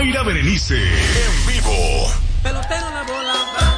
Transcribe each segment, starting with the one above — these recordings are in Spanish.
Mayra Berenice, en vivo. Pelotero la bola,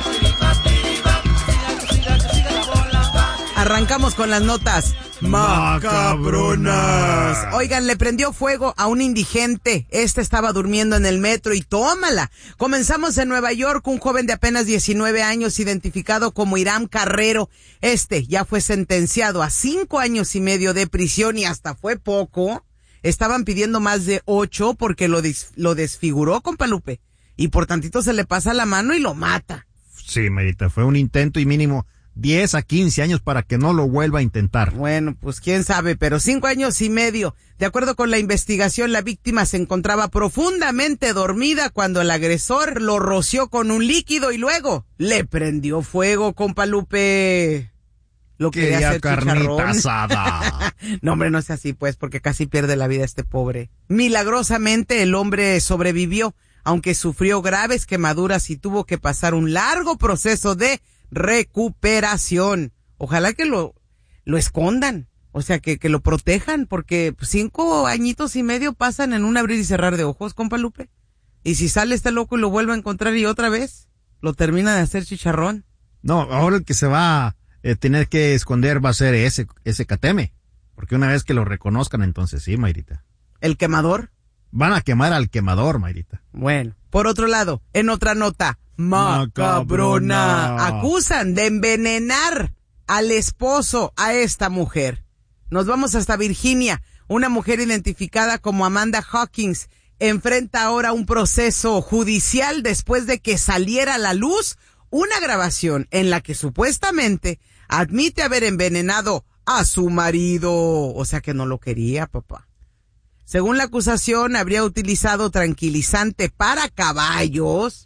siga la bola. Arrancamos con las notas macabronas. Oigan, le prendió fuego a un indigente. Estaba durmiendo en el metro y tómala. Comenzamos en Nueva York. Un joven de apenas 19 años, identificado como Irán Carrero. Ya fue sentenciado a 5 años y medio de prisión y hasta fue poco. Estaban pidiendo más de 8 porque lo desfiguró, compa Lupe. Y por tantito se le pasa la mano y lo mata. Sí, Marita, fue un intento y mínimo 10 a 15 años para que no lo vuelva a intentar. Bueno, pues quién sabe, pero 5 años y medio. De acuerdo con la investigación, la víctima se encontraba profundamente dormida cuando el agresor lo roció con un líquido y luego le prendió fuego, compa Lupe. Lo quería hacer carnita asada. No, hombre, no es así, pues, porque casi pierde la vida este pobre. Milagrosamente, el hombre sobrevivió, aunque sufrió graves quemaduras y tuvo que pasar un largo proceso de recuperación. Ojalá que lo escondan, o sea, que lo protejan, porque 5 añitos y medio pasan en un abrir y cerrar de ojos, compa Lupe. Y si sale este loco y lo vuelve a encontrar y otra vez, lo termina de hacer chicharrón. No, ahora el que se va a tener que esconder va a ser ese cateme, porque una vez que lo reconozcan, entonces sí, Mayrita. ¿El quemador? Van a quemar al quemador, Mayrita. Bueno, por otro lado, en otra nota macabrona, acusan de envenenar al esposo a esta mujer. Nos vamos hasta Virginia. Una mujer identificada como Amanda Hawkins enfrenta ahora un proceso judicial después de que saliera a la luz una grabación en la que supuestamente admite haber envenenado a su marido. O sea que no lo quería, papá. Según la acusación, habría utilizado tranquilizante para caballos,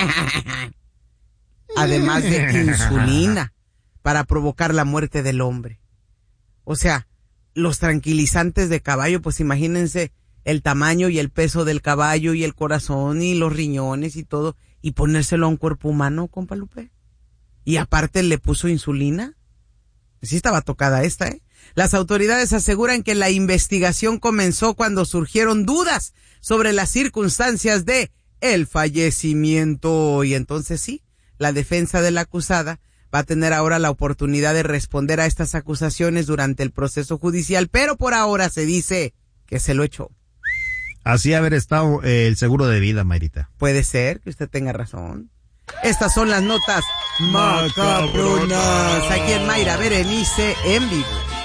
además de insulina, para provocar la muerte del hombre. O sea, los tranquilizantes de caballo, pues imagínense el tamaño y el peso del caballo y el corazón y los riñones y todo, y ponérselo a un cuerpo humano, compa Lupe. Y aparte le puso insulina. Sí estaba tocada esta, ¿eh? Las autoridades aseguran que la investigación comenzó cuando surgieron dudas sobre las circunstancias de el fallecimiento. Y entonces sí, la defensa de la acusada va a tener ahora la oportunidad de responder a estas acusaciones durante el proceso judicial, pero por ahora se dice que se lo echó. Así haber estado el seguro de vida, Mayrita. Puede ser que usted tenga razón. Estas son las notas macabronas aquí en Mayra Berenice en vivo.